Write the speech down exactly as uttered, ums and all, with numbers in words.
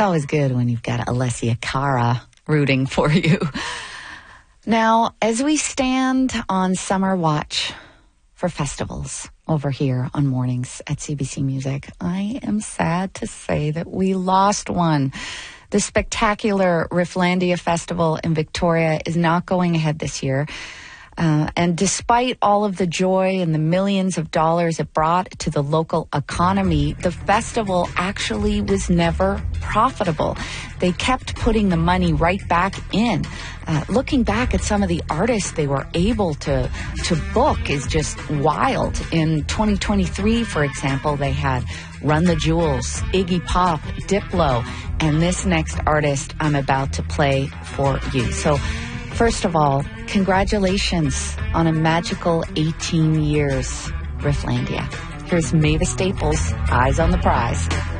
always good when you've got Alessia Cara rooting for you. Now, as we stand on summer watch for festivals over here on mornings at C B C Music, I am sad to say that we lost one. The spectacular Rifflandia Festival in Victoria is not going ahead this year. Uh, and despite all of the joy and the millions of dollars it brought to the local economy, the festival actually was never profitable. They kept putting the money right back in. Uh, looking back at some of the artists they were able to to book is just wild. In twenty twenty-three, for example, they had Run the Jewels, Iggy Pop, Diplo, and this next artist I'm about to play for you. So, first of all, congratulations on a magical eighteen years, Rifflandia. Here's Mavis Staples, Eyes on the Prize.